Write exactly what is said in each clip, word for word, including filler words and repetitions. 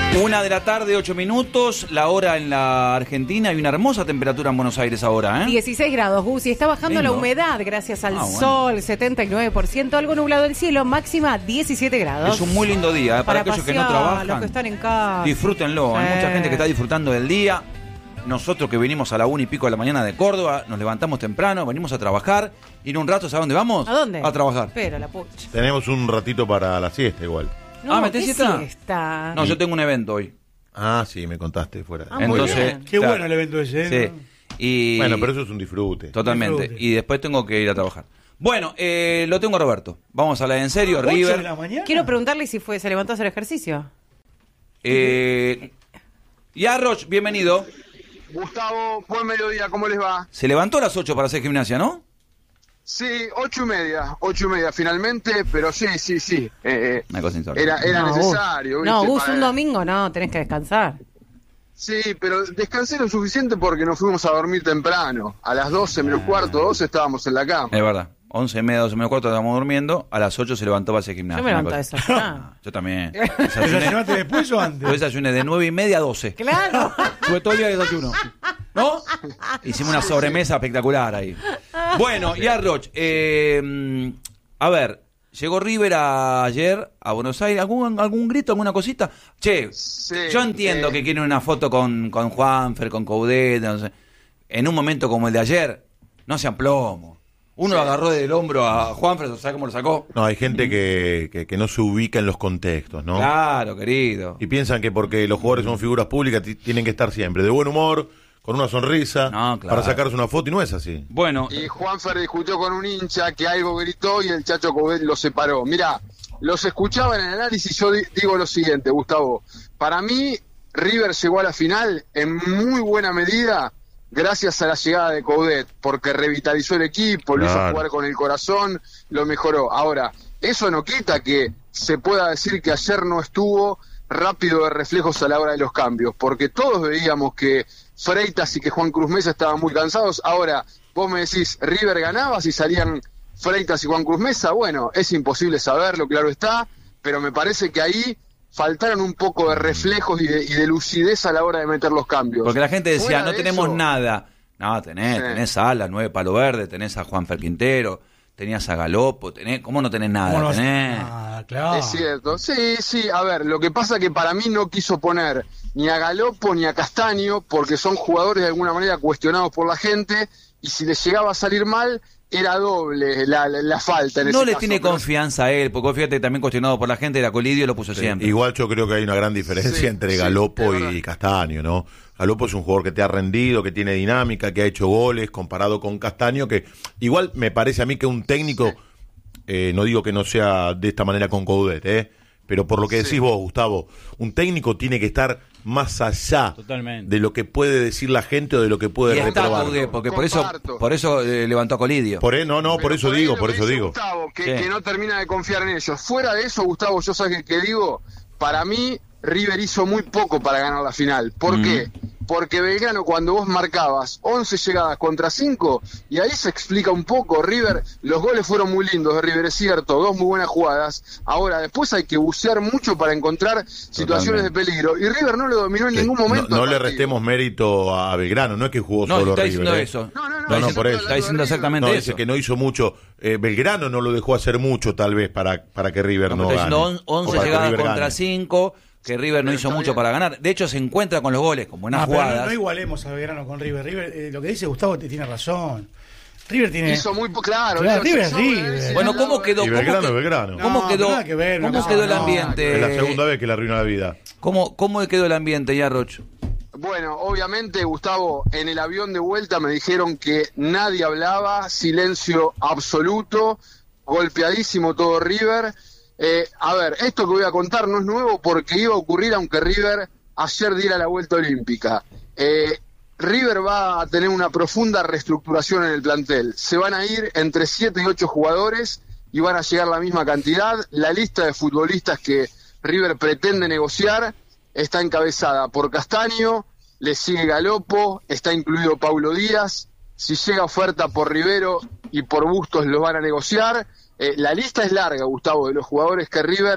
Una de la tarde, ocho minutos, la hora en la Argentina. Hay una hermosa temperatura en Buenos Aires ahora, ¿eh? dieciséis grados, Gus, y está bajando Lindo. la humedad gracias al Ah, bueno. sol, setenta y nueve por ciento, algo nublado el cielo, máxima diecisiete grados. Es un muy lindo día, ¿eh? Para, Para aquellos que no pasear, trabajan. los que están en casa. Disfrútenlo, hay Sí. mucha gente que está disfrutando del día. Nosotros que venimos a la una y pico de la mañana de Córdoba, nos levantamos temprano, venimos a trabajar y en un rato, ¿sabes dónde vamos? ¿A dónde? A trabajar. Pero la pucha. Tenemos un ratito para la siesta igual. No, Ah, ¿metés ¿qué siesta? siesta? No, yo tengo un evento hoy. Ah, sí, me contaste fuera. Ah, muy Entonces, bien. Qué claro, bueno el evento ese, ¿eh? Sí. Y Bueno, pero eso es un disfrute. totalmente. Disfrute. Y después tengo que ir a trabajar. Bueno, eh, lo tengo a Roberto. Vamos a hablar en serio, ¿Ocho de River. la mañana? Quiero preguntarle si fue, se levantó a hacer ejercicio. Eh, y Arroch, bienvenido. Gustavo, buen mediodía, ¿cómo les va? Se levantó a las ocho para hacer gimnasia, ¿no? Sí, ocho y media, ocho y media finalmente, pero sí, sí, sí. Eh, Una cosa insólita. era era No, necesario. Gus. No, ¿viste? Gus, Para- un domingo no, tenés que descansar. Sí, pero descansé lo suficiente porque nos fuimos a dormir temprano. A las doce menos cuarto, doce estábamos en la cama. Es verdad. Once y media, doce menos cuarto estábamos durmiendo. A las ocho se levantó para hacer gimnasia. Yo me Una levanto a cosa- desayunar. Yo también. ¿Desayunaste Desayuné, después o yo antes? desayuné de nueve y media a doce. Claro. Tuve todo el día de desayuno. ¿No? Hicimos una sobremesa espectacular ahí. Bueno, y Arroch, eh, a ver, llegó River a- ayer a Buenos Aires. ¿Algún, algún grito, alguna cosita? Che, Sí, yo entiendo eh. que quieren una foto con, con Juanfer, con Coudet, no sé. En un momento como el de ayer, no sean plomo. Uno lo agarró del hombro a Juanfer, ¿sabes cómo lo sacó? No, hay gente que, que, que no se ubica en los contextos, ¿no? Claro, querido. Y piensan que porque los jugadores son figuras públicas t- tienen que estar siempre de buen humor, con una sonrisa, No, claro. para sacarse una foto, y no es así. Bueno, Y Juanfer discutió con un hincha que algo gritó y el Chacho Coudet lo separó. Mirá, los escuchaba en el análisis, yo di- digo lo siguiente, Gustavo. Para mí, River llegó a la final en muy buena medida gracias a la llegada de Coudet, porque revitalizó el equipo, lo hizo Claro. jugar con el corazón, lo mejoró. Ahora, eso no quita que se pueda decir que ayer no estuvo rápido de reflejos a la hora de los cambios, porque todos veíamos que Freitas y que Juan Cruz Mesa estaban muy cansados. Ahora, vos me decís, River ganaba si salían Freitas y Juan Cruz Mesa. Bueno, es imposible saberlo, claro está, pero me parece que ahí faltaron un poco de reflejos y de, y de lucidez a la hora de meter los cambios. porque la gente decía, Fuera no de tenemos eso, nada. No, tenés, Sí. tenés a las nueve Palo Verde, tenés a Juanfer Quintero, tenías a Galopo, tenés, ¿cómo no tenés nada? ¿Cómo no? Tenés. Ah, claro. Es cierto, sí, sí, a ver, lo que pasa que para mí no quiso poner ni a Galopo ni a Castaño, porque son jugadores de alguna manera cuestionados por la gente, y si les llegaba a salir mal, era doble la, la, la falta en No ese le caso, tiene pero- confianza a él, porque fíjate, también cuestionado por la gente, era Colidio y lo puso Sí, siempre. Igual yo creo que hay una gran diferencia Sí, entre sí, Galopo es verdad. y Castaño, ¿no? Galopo es un jugador que te ha rendido, que tiene dinámica, que ha hecho goles, comparado con Castaño, que igual me parece a mí que un técnico, eh, no digo que no sea de esta manera con Coudet, ¿eh? Pero por lo que decís Sí. vos, Gustavo, un técnico tiene que estar más allá Totalmente. de lo que puede decir la gente o de lo que puede Y está reprobar. Coudet, porque por eso, Comparto. por eso eh, levantó a Colidio. Por, e- no, no, por Pero eso ahí digo, lo por que eso dice digo. Gustavo, que, Sí. que no termina de confiar en ellos. Fuera de eso, Gustavo, yo sabes que, que digo, para mí River hizo muy poco para ganar la final. ¿Por Mm. qué? Porque Belgrano, cuando vos marcabas once llegadas contra cinco, y ahí se explica un poco, River, los goles fueron muy lindos de River, es cierto, dos muy buenas jugadas. Ahora, después hay que bucear mucho para encontrar situaciones de peligro, y River no lo dominó en Sí, ningún no, momento. no el le partido. restemos mérito a Belgrano, no es que jugó No, solo está River. diciendo ¿eh? eso. No, no, no, No, Está no, diciendo- por eso. Está diciendo exactamente No, eso. dice que no hizo mucho. Eh, Belgrano no lo dejó hacer mucho, tal vez, para, para que River No, no, pero está gane. diciendo on- O once para que llegadas River contra gane. cinco, que River no Pero hizo está mucho bien. para ganar. De hecho, se encuentra con los goles, con buenas Ah, pero jugadas. no, no igualemos a Belgrano con River. River, eh, lo que dice Gustavo te tiene razón. River tiene. Hizo muy po- claro. Claro, Leo, River si es yo- River. si Bueno, yo- ¿cómo quedó? Y ¿Cómo Belgrano, que- Belgrano. ¿Cómo No, quedó, nada que ver, ¿cómo no, quedó el no, ambiente? Es la segunda vez que le arruina la vida. ¿Cómo, ¿Cómo quedó el ambiente, Yarroch? Bueno, obviamente, Gustavo, en el avión de vuelta me dijeron que nadie hablaba, silencio absoluto, golpeadísimo todo River. Eh, a ver, esto que voy a contar no es nuevo porque iba a ocurrir aunque River ayer diera la vuelta olímpica. Eh, River va a tener una profunda reestructuración en el plantel. Se van a ir entre siete y ocho jugadores y van a llegar la misma cantidad. La lista de futbolistas que River pretende negociar está encabezada por Castaño, le sigue Galopo, está incluido Paulo Díaz. Si llega oferta por Rivero y por Bustos lo van a negociar. Eh, la lista es larga, Gustavo, de los jugadores que River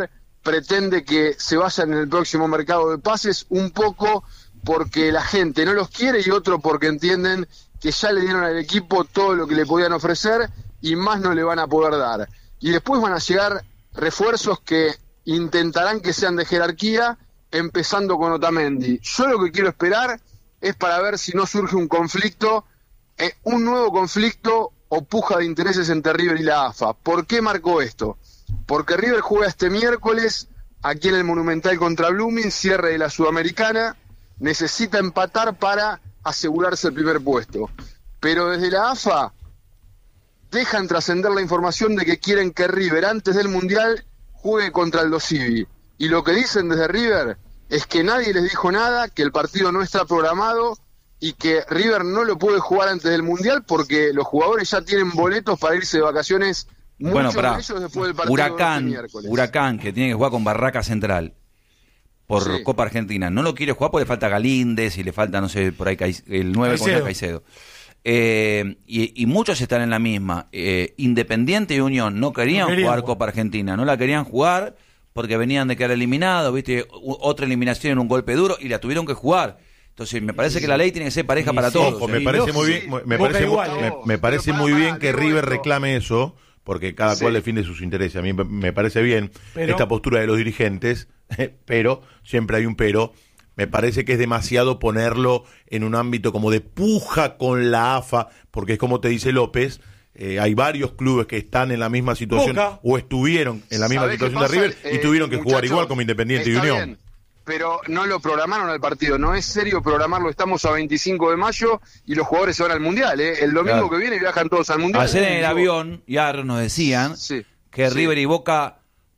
pretende que se vayan en el próximo mercado de pases, un poco porque la gente no los quiere y otro porque entienden que ya le dieron al equipo todo lo que le podían ofrecer y más no le van a poder dar. Y después van a llegar refuerzos que intentarán que sean de jerarquía, empezando con Otamendi. Yo lo que quiero esperar es para ver si no surge un conflicto, eh, un nuevo conflicto o puja de intereses entre River y la A F A. ¿Por qué marcó esto? Porque River juega este miércoles aquí en el Monumental contra Blooming, cierre de la Sudamericana, necesita empatar para asegurarse el primer puesto. Pero desde la A F A dejan trascender la información de que quieren que River antes del Mundial juegue contra el Dosivi. Y lo que dicen desde River es que nadie les dijo nada, que el partido no está programado y que River no lo puede jugar antes del Mundial porque los jugadores ya tienen boletos para irse de vacaciones. Bueno, para de ellos después del partido Huracán, de este Huracán, que tiene que jugar con Barraca Central por Sí. Copa Argentina, no lo quiere jugar porque le falta Galíndez y le falta, no sé, por ahí Caic- el nueve contra Caicedo. Caicedo. Eh, y, y muchos están en la misma. Eh, Independiente y Unión no querían No querían jugar jugar. Copa Argentina, no la querían jugar porque venían de quedar eliminados, ¿viste? U- otra eliminación en un golpe duro y la tuvieron que jugar. Entonces, me parece que la ley tiene que ser pareja Sí, para sí. todos. Ojo, ¿eh? me Sí, parece no, muy sí. bien, me Boca parece, igual, me, ¿no? me parece Pero muy pará, bien que digo River esto. reclame eso, porque cada Sí. cual defiende sus intereses. A mí me- me parece bien Pero- esta postura de los dirigentes, pero siempre hay un pero. Me parece que es demasiado ponerlo en un ámbito como de puja con la A F A, porque es como te dice López, eh, hay varios clubes que están en la misma situación Boca. o estuvieron en la misma ¿Sabés qué situación de pasa? River y Eh, tuvieron que jugar muchachos, igual como Independiente y está Unión. bien, pero no lo programaron al partido, no es serio programarlo, estamos a veinticinco de mayo y los jugadores se van al Mundial, ¿eh? El domingo Claro. que viene viajan todos al Mundial. Ayer en el Yo- avión, ya nos decían Sí, que sí. River y Boca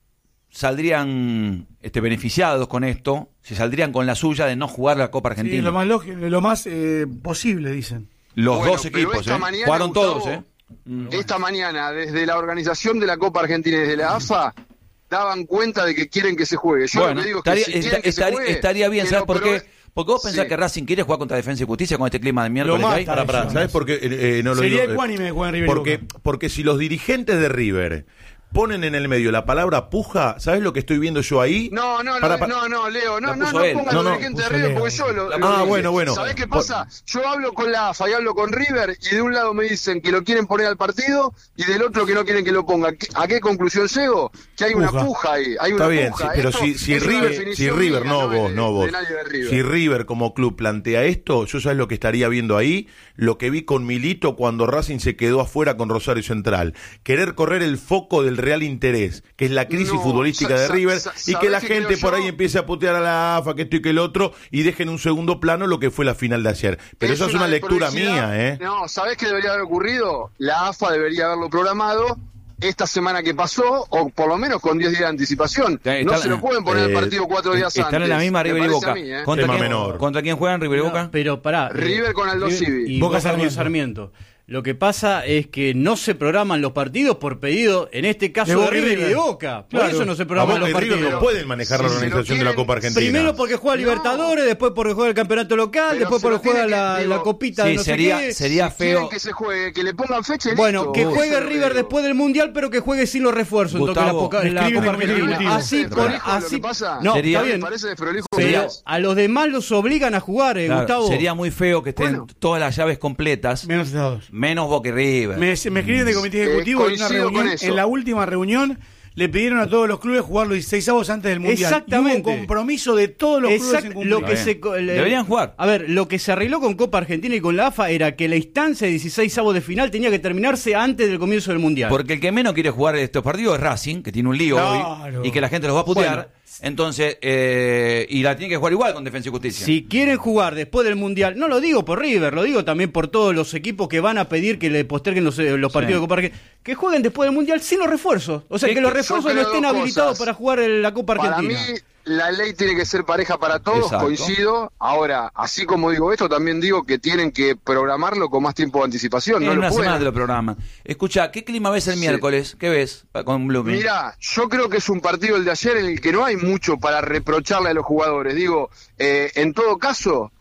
saldrían este, beneficiados con esto, se saldrían con la suya de no jugar la Copa Sí, Argentina. lo más, lógico, lo más eh, posible, dicen. Los Bueno, dos pero equipos, esta ¿eh? mañana, Jugaron Gustavo, todos, ¿eh? Esta mañana, desde la organización de la Copa Argentina y desde la A F A, daban cuenta de que quieren que se juegue. Yo Bueno, lo que digo estaría, es que si esta- quieren que se estaría- juegue, estaría bien, que ¿sabes lo por qué? pro- Porque vos pensás Sí. que Racing quiere jugar contra Defensa y Justicia con este clima de miércoles Lo que hay. mata. Pará, pará, ¿sabes por qué eh, eh, no lo Sería digo? Eh, ecuánime jugar en River y Porque, Boca. porque si los dirigentes de River ponen en el medio la palabra puja, ¿sabes lo que estoy viendo yo ahí? No, no, Pará, no, pará. no, no, Leo, no, La no, puso no él. pongan No, los no, dirigentes de puso River Leo. porque yo lo, La lo puso Ah, dije. bueno, bueno. ¿Sabés qué Por- pasa? Yo hablo con la A F A y hablo con River y de un lado me dicen que lo quieren poner al partido y del otro que no quieren que lo ponga. ¿Qué- ¿A qué conclusión llego? Que hay una Puja. puja ahí, hay Está una bien, puja. sí, pero Esto si, si es una River, si definición River, mía, no de- vos, no de vos. nadie de River. Si River como club plantea esto, yo sabes lo que estaría viendo ahí, lo que vi con Milito cuando Racing se quedó afuera con Rosario Central. Querer correr el foco del real interés, que es la crisis No, futbolística sa- de sa- River, sa- y que la ¿sabés qué gente creo por yo? ahí empiece a putear a la A F A, que esto y que el otro, y dejen en un segundo plano lo que fue la final de ayer. Pero esa es una lectura desprolijidad. mía, ¿eh? No, ¿sabés qué debería haber ocurrido? La A F A debería haberlo programado esta semana que pasó, o por lo menos con diez días de anticipación. Está- no está- se lo pueden poner eh, el partido cuatro días antes. Están en la misma me River y parece Boca. a mí, ¿eh? ¿Contra, Tema quién, menor. ¿Contra quién juegan River y No, Boca? pero pará. River con Aldo River Civi. y Boca Boca con Sarmiento. Sarmiento. Lo que pasa es que no se programan los partidos por pedido, en este caso De de, Boca y River y River. de Boca. Por Claro. eso no se A programan Boca los y River partidos. no pueden manejar la Si se lo organización de la quieren- Copa Argentina. Primero porque juega No. Libertadores, después porque juega el campeonato local, Pero después se lo porque juega tiene que- la, digo, la copita sí, de no sería- sé qué. sería Si quieren feo. que se juegue, que le pongan fecha y Bueno, listo. que Eso juegue es lo que River digo. después del Mundial, pero que juegue sin los refuerzos en toque la, Gustavo, poca- la escribe Copa en el Argentina. ejecutivo. Así, ¿Te por, desprolijo lo así que pasa? No, Sería- está Me bien. parece desprolijo. Pero Mirá. a los demás los obligan a jugar, eh, Claro, Gustavo. sería muy feo que estén Bueno. todas las llaves completas, Menos estados. menos Boca y River. Me, me escriben de comité Eh, ejecutivo en una coincido con reunión. eso. En la última reunión le pidieron a todos los clubes jugar los dieciséis avos antes del Mundial. Exactamente. Y hubo compromiso de todos los clubes Exacto, en cumplir. lo que Está se, bien. co- le- Deberían jugar. A ver, lo que se arregló con Copa Argentina y con la A F A era que la instancia de dieciséis avos de final tenía que terminarse antes del comienzo del Mundial. Porque el que menos quiere jugar estos partidos es Racing, que tiene un lío Claro. hoy y que la gente los va a putear. Bueno. Entonces, eh, y la tiene que jugar igual con Defensa y Justicia. Si quieren jugar después del Mundial, no lo digo por River, lo digo también por todos los equipos que van a pedir que le posterguen los, eh, los partidos Sí. de Copa Argentina, que jueguen después del Mundial sin los refuerzos. O sea, Es que los que yo refuerzos no creo estén dos habilitados cosas. para jugar en la Copa Para Argentina. mí, la ley tiene que ser pareja para todos, Exacto. coincido. Ahora, así como digo esto, también digo que tienen que programarlo con más tiempo de anticipación. en No una lo pueden. semana te lo programan. Escucha, ¿qué clima ves el Sí. miércoles? ¿Qué ves pa- con Blooming? Mira, yo creo que es un partido el de ayer en el que no hay mucho para reprocharle a los jugadores. Digo, eh, en todo caso,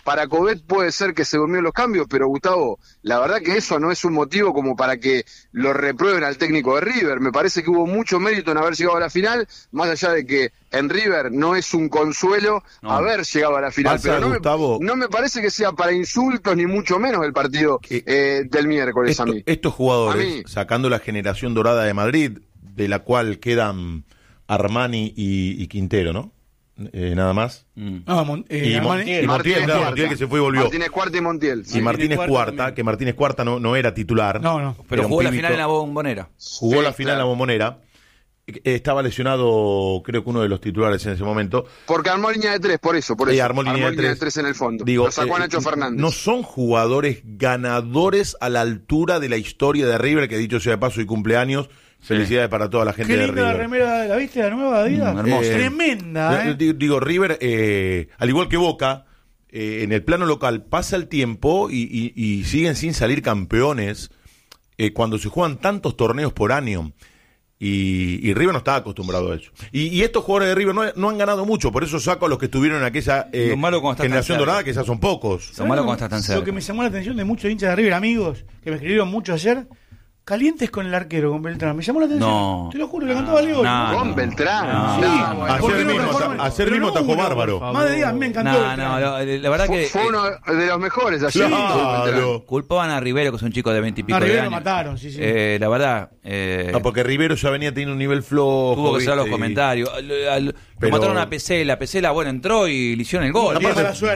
para Covet puede ser que se durmió en los cambios, pero Gustavo, la verdad que eso no es un motivo como para que lo reprueben al técnico de River. Me parece que hubo mucho mérito en haber llegado a la final, más allá de que en River no es un consuelo no. haber llegado a la final. Pasa, Pero no, Gustavo, me, no me parece que sea para insultos, ni mucho menos el partido eh, eh, del miércoles esto, a mí. estos jugadores, A mí. sacando la generación dorada de Madrid, de la cual quedan Armani y, y Quintero, ¿no? Eh, nada más. Mm. No, Mon- eh, Y, Mon- Armani- y Montiel, claro, Cuarta. Montiel que se fue y volvió. Martínez Cuarta y Montiel. Y sí. Martínez Cuarta Cuarta, también. que Martínez Cuarta no, no era titular. No, no. Pero Era un jugó la pibito. final en la Bombonera. Jugó Sí, la final en la claro. Bombonera. Eh, Estaba lesionado, creo que uno de los titulares en ese momento. Porque armó línea de tres, por eso, por Y eso. armó línea de tres. en el fondo. Digo, Lo sacó a eh, Nacho Fernández. No son jugadores ganadores a la altura de la historia de River, que dicho sea de paso y cumpleaños. Felicidades para toda la gente Qué de linda la River. remera, ¿la viste? La nueva Adidas. Mm, hermosa. Eh, Tremenda, Eh, ¿eh? Digo, digo, River, eh, al igual que Boca, eh, en el plano local pasa el tiempo y, y- y siguen sin salir campeones eh, cuando se juegan tantos torneos por año. Y, y River no está acostumbrado a eso. Y, y estos jugadores de River no, no han ganado mucho, por eso saco a los que estuvieron en aquella eh, Lo malo cuando estás tan generación cerca. dorada, que ya son pocos. Son malos cuando estás tan cerca. Lo que me llamó la atención de muchos hinchas de River, amigos, que me escribieron mucho ayer, calientes con el arquero, con Beltrán. Me llamó la atención. No. Te lo juro, le cantaba Leo. No, Con no. Beltrán. No. Sí, No, bueno. ¿por qué Ayer no mismo, transforman? ayer Pero mismo no atajó uno, bárbaro. por favor. Más de día, a mí me encantó. No, Beltrán. no, la, la verdad Fue, que fue eh, uno de los mejores ayer. Claro. Beltrán. culpaban a Rivero, que es un chico de veinte y pico A de Rivero años. lo mataron, sí, sí. Eh, la verdad, eh, No, porque Rivero ya venía teniendo un nivel flojo. tuvo que hacer los ¿viste? Y- comentarios. Al- al- Lo Pero- mataron a Pesela. Pesela, bueno, entró y le hicieron el gol. Tiene Aparte- mala suerte.